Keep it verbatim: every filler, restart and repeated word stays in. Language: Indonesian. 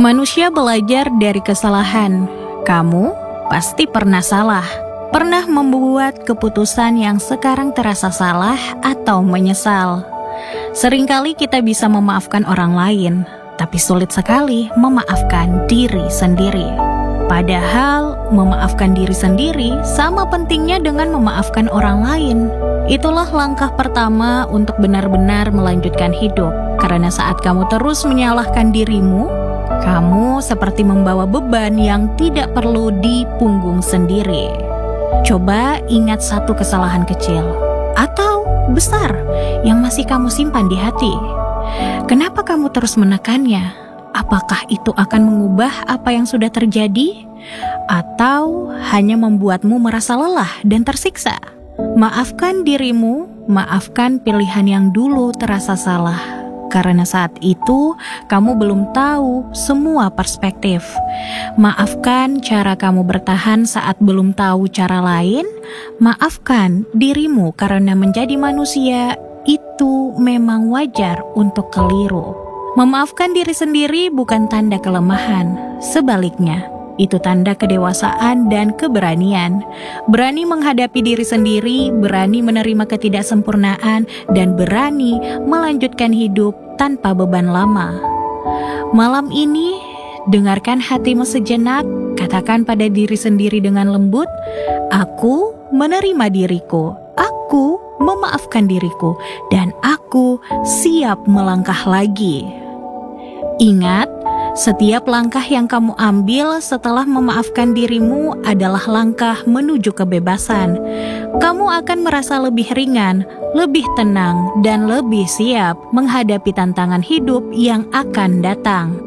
Manusia belajar dari kesalahan. Kamu pasti pernah salah, pernah membuat keputusan yang sekarang terasa salah atau menyesal. Seringkali kita bisa memaafkan orang lain, tapi sulit sekali memaafkan diri sendiri. Padahal memaafkan diri sendiri sama pentingnya dengan memaafkan orang lain. Itulah langkah pertama untuk benar-benar melanjutkan hidup. Karena saat kamu terus menyalahkan dirimu, kamu seperti membawa beban yang tidak perlu dipunggung sendiri. Coba ingat satu kesalahan kecil atau besar yang masih kamu simpan di hati. Kenapa kamu terus menekannya? Apakah itu akan mengubah apa yang sudah terjadi? Atau hanya membuatmu merasa lelah dan tersiksa? Maafkan dirimu, maafkan pilihan yang dulu terasa salah. Karena saat itu kamu belum tahu semua perspektif. Maafkan cara kamu bertahan saat belum tahu cara lain. Maafkan dirimu karena menjadi manusia itu memang wajar untuk keliru. Memaafkan diri sendiri bukan tanda kelemahan. Sebaliknya, itu tanda kedewasaan dan keberanian. Berani menghadapi diri sendiri, berani menerima ketidaksempurnaan, dan berani melanjutkan hidup tanpa beban lama. Malam ini, dengarkan hatimu sejenak, katakan pada diri sendiri dengan lembut, aku menerima diriku, aku memaafkan diriku, dan aku siap melangkah lagi. Ingat, setiap langkah yang kamu ambil setelah memaafkan dirimu adalah langkah menuju kebebasan. Kamu akan merasa lebih ringan, lebih tenang, dan lebih siap menghadapi tantangan hidup yang akan datang.